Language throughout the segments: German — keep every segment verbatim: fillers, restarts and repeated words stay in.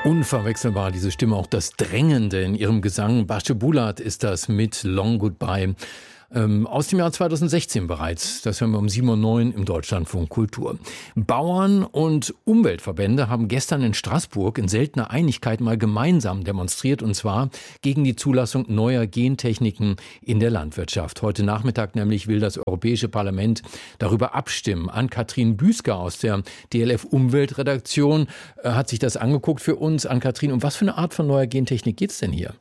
Unverwechselbar, diese Stimme, auch das Drängende in ihrem Gesang. Basche Bulat ist das mit Long Goodbye. Ähm, aus dem Jahr zweitausendsechzehn bereits. Das hören wir um sieben Uhr neun im Deutschlandfunk Kultur. Bauern und Umweltverbände haben gestern in Straßburg in seltener Einigkeit mal gemeinsam demonstriert, und zwar gegen die Zulassung neuer Gentechniken in der Landwirtschaft. Heute Nachmittag nämlich will das Europäische Parlament darüber abstimmen. Ann-Kathrin Büsker aus der D L F Umweltredaktion äh, hat sich das angeguckt für uns. Ann-Kathrin, um was für eine Art von neuer Gentechnik geht es denn hier?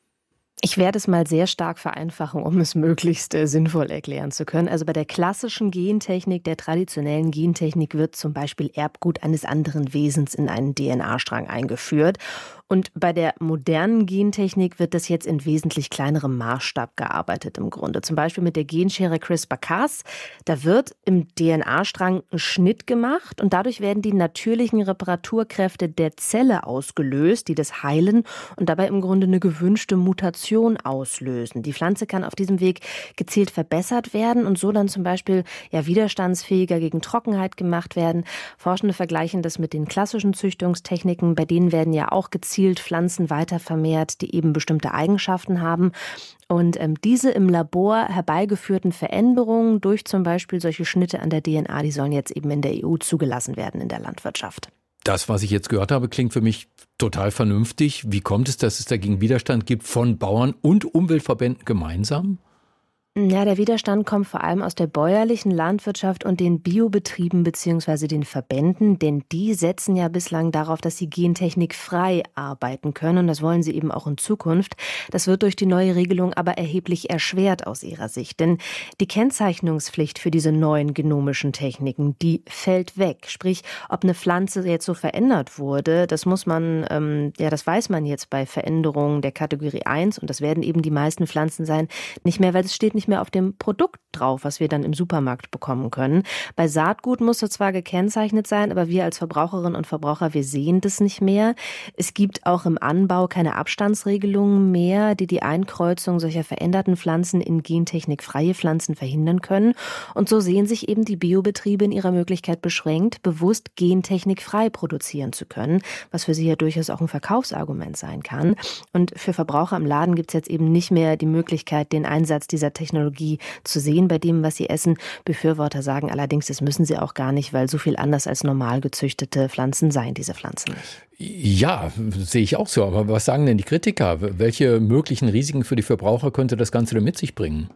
Ich werde es mal sehr stark vereinfachen, um es möglichst äh, sinnvoll erklären zu können. Also bei der klassischen Gentechnik, der traditionellen Gentechnik, wird zum Beispiel Erbgut eines anderen Wesens in einen D N A-Strang eingeführt. Und bei der modernen Gentechnik wird das jetzt in wesentlich kleinerem Maßstab gearbeitet im Grunde. Zum Beispiel mit der Genschere CRISPR-Cas. Da wird im D N A-Strang ein Schnitt gemacht und dadurch werden die natürlichen Reparaturkräfte der Zelle ausgelöst, die das heilen und dabei im Grunde eine gewünschte Mutation auslösen. Die Pflanze kann auf diesem Weg gezielt verbessert werden und so dann zum Beispiel ja, widerstandsfähiger gegen Trockenheit gemacht werden. Forschende vergleichen das mit den klassischen Züchtungstechniken. Bei denen werden ja auch gezielt Pflanzen weiter vermehrt, die eben bestimmte Eigenschaften haben. Und ähm, diese im Labor herbeigeführten Veränderungen durch zum Beispiel solche Schnitte an der D N A, die sollen jetzt eben in der E U zugelassen werden in der Landwirtschaft. Das, was ich jetzt gehört habe, klingt für mich total vernünftig. Wie kommt es, dass es dagegen Widerstand gibt von Bauern und Umweltverbänden gemeinsam? Ja, der Widerstand kommt vor allem aus der bäuerlichen Landwirtschaft und den Biobetrieben bzw. den Verbänden, denn die setzen ja bislang darauf, dass sie gentechnikfrei arbeiten können und das wollen sie eben auch in Zukunft. Das wird durch die neue Regelung aber erheblich erschwert aus ihrer Sicht, denn die Kennzeichnungspflicht für diese neuen genomischen Techniken, die fällt weg. Sprich, ob eine Pflanze jetzt so verändert wurde, das muss man, ähm, ja, das weiß man jetzt bei Veränderungen der Kategorie eins und das werden eben die meisten Pflanzen sein, nicht mehr, weil es steht nicht mehr auf dem Produkt drauf, was wir dann im Supermarkt bekommen können. Bei Saatgut muss es zwar gekennzeichnet sein, aber wir als Verbraucherinnen und Verbraucher, wir sehen das nicht mehr. Es gibt auch im Anbau keine Abstandsregelungen mehr, die die Einkreuzung solcher veränderten Pflanzen in gentechnikfreie Pflanzen verhindern können. Und so sehen sich eben die Biobetriebe in ihrer Möglichkeit beschränkt, bewusst gentechnikfrei produzieren zu können, was für sie ja durchaus auch ein Verkaufsargument sein kann. Und für Verbraucher im Laden gibt es jetzt eben nicht mehr die Möglichkeit, den Einsatz dieser Technologie Technologie zu sehen bei dem, was sie essen. Befürworter sagen allerdings, das müssen sie auch gar nicht, weil so viel anders als normal gezüchtete Pflanzen seien diese Pflanzen nicht. Ja, sehe ich auch so. Aber was sagen denn die Kritiker? Welche möglichen Risiken für die Verbraucher könnte das Ganze denn mit sich bringen?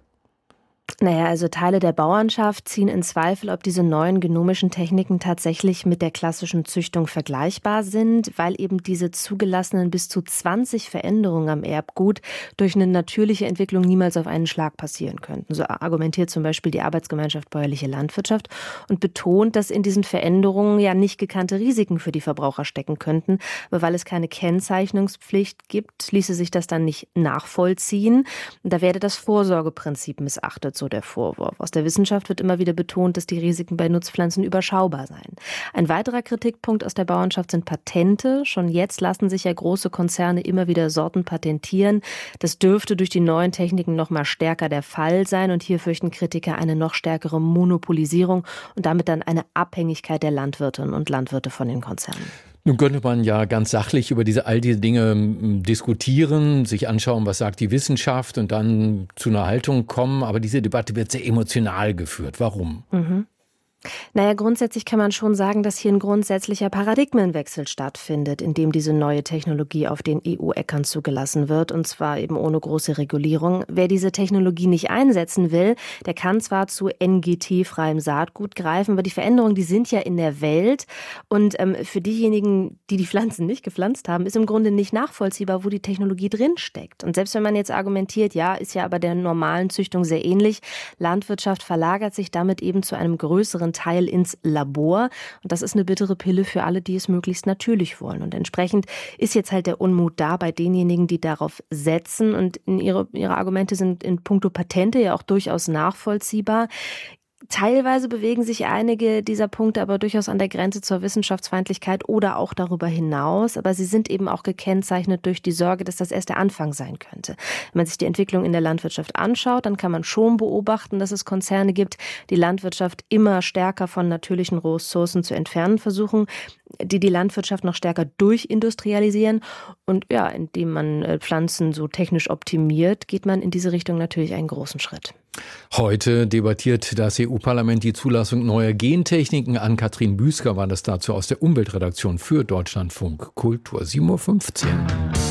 Naja, also Teile der Bauernschaft ziehen in Zweifel, ob diese neuen genomischen Techniken tatsächlich mit der klassischen Züchtung vergleichbar sind, weil eben diese zugelassenen bis zu zwanzig Veränderungen am Erbgut durch eine natürliche Entwicklung niemals auf einen Schlag passieren könnten. So argumentiert zum Beispiel die Arbeitsgemeinschaft Bäuerliche Landwirtschaft und betont, dass in diesen Veränderungen ja nicht gekannte Risiken für die Verbraucher stecken könnten, aber weil es keine Kennzeichnungspflicht gibt, ließe sich das dann nicht nachvollziehen. Da werde das Vorsorgeprinzip missachtet, so der Vorwurf. Aus der Wissenschaft wird immer wieder betont, dass die Risiken bei Nutzpflanzen überschaubar seien. Ein weiterer Kritikpunkt aus der Bauernschaft sind Patente. Schon jetzt lassen sich ja große Konzerne immer wieder Sorten patentieren. Das dürfte durch die neuen Techniken noch mal stärker der Fall sein und hier fürchten Kritiker eine noch stärkere Monopolisierung und damit dann eine Abhängigkeit der Landwirtinnen und Landwirte von den Konzernen. Nun könnte man ja ganz sachlich über diese all diese Dinge diskutieren, sich anschauen, was sagt die Wissenschaft und dann zu einer Haltung kommen. Aber diese Debatte wird sehr emotional geführt. Warum? Mhm. Naja, grundsätzlich kann man schon sagen, dass hier ein grundsätzlicher Paradigmenwechsel stattfindet, in dem diese neue Technologie auf den E U-Äckern zugelassen wird, und zwar eben ohne große Regulierung. Wer diese Technologie nicht einsetzen will, der kann zwar zu N G T-freiem Saatgut greifen, aber die Veränderungen, die sind ja in der Welt und ähm, für diejenigen, die die Pflanzen nicht gepflanzt haben, ist im Grunde nicht nachvollziehbar, wo die Technologie drinsteckt. Und selbst wenn man jetzt argumentiert, ja, ist ja aber der normalen Züchtung sehr ähnlich, Landwirtschaft verlagert sich damit eben zu einem größeren Teil ins Labor. Und das ist eine bittere Pille für alle, die es möglichst natürlich wollen. Und entsprechend ist jetzt halt der Unmut da bei denjenigen, die darauf setzen. Und ihre, ihre Argumente sind in puncto Patente ja auch durchaus nachvollziehbar. Teilweise bewegen sich einige dieser Punkte aber durchaus an der Grenze zur Wissenschaftsfeindlichkeit oder auch darüber hinaus. Aber sie sind eben auch gekennzeichnet durch die Sorge, dass das erst der Anfang sein könnte. Wenn man sich die Entwicklung in der Landwirtschaft anschaut, dann kann man schon beobachten, dass es Konzerne gibt, die Landwirtschaft immer stärker von natürlichen Ressourcen zu entfernen versuchen, die die Landwirtschaft noch stärker durchindustrialisieren. Und ja, indem man Pflanzen so technisch optimiert, geht man in diese Richtung natürlich einen großen Schritt. Heute debattiert das E U-Parlament die Zulassung neuer Gentechniken. Ann-Kathrin Büsker war das dazu aus der Umweltredaktion für Deutschlandfunk Kultur. sieben Uhr fünfzehn.